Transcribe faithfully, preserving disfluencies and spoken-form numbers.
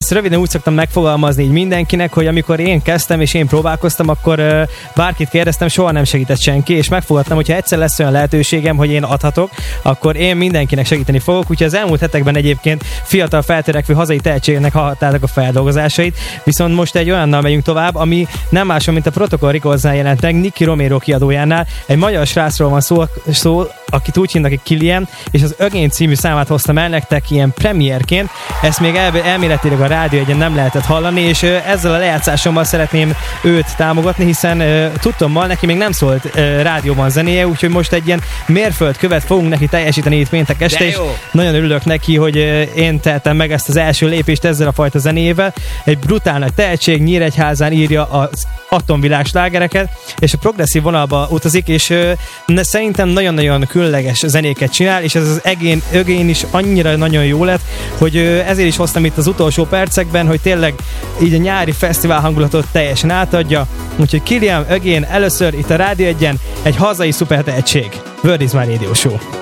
ezt röviden úgy szoktam megfogalmazni így mindenkinek, hogy amikor én kezdtem és én próbálkoztam, akkor uh, bárkit kérdeztem, soha nem segített senki, és megfogadtam, hogyha egyszer lesz olyan lehetőségem, hogy én adhatok, akkor én mindenkinek segíteni fogok. Úgyhogy az elmúlt hetekben egyébként fiatal feltörekvő hazai tehetségeknek hallhattátok a feldolgozásait, viszont most egy olyannal megyünk tovább, ami nem máson, mint a Protocol Recordsnál jelent meg, Nicky Romero kiadójánál. Egy magyar srácról van szó, szó akit úgy hívnak, hogy Kilian, és az Again című számát hoztam el nektek ilyen premierként. Ezt még el, elméletileg a rádió egyen nem lehetett hallani, és ezzel a lejátszásommal szeretném őt támogatni, hiszen uh, tudtommal neki még nem szólt uh, rádióban zenéje, úgyhogy most egy ilyen mérföldkövet fogunk neki teljesíteni itt péntek este, és nagyon örülök neki, hogy uh, én tehetem meg ezt az első lépést ezzel a fajta zenével. Egy brutál nagy tehetség, Nyíregyházán írja az atomvilág slágereket, és a progresszív vonalba utazik, és uh, szerintem nagyon-nagyon különleges zenéket csinál, és ez az Again, Again is annyira nagyon jó lett, hogy uh, ezért is hoztam itt az utolsó percekben, hogy tényleg így a nyári fesztivál hangulatot teljesen átadja. Úgyhogy Kilian Again először itt a Rádió Egyen, egy hazai szuper tehetség. Word is my Radio Show.